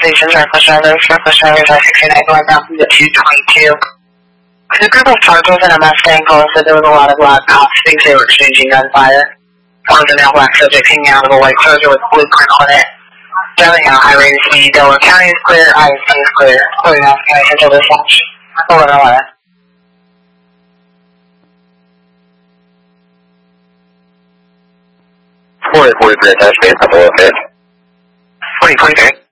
Stations, Reckless Drivers, I going down from the 222. The group of Chargers and a Mustang posted there was a lot of black cops. Things they were exchanging gunfire. One of the now black subject hanging out of a white Charger with a blueprint on it. Driving at a high rate of speed. Delaware County is clear. ISC is clear. Clear enough. County Central Dispatch. 1111. 4043 attached to a couple of hits. 4043.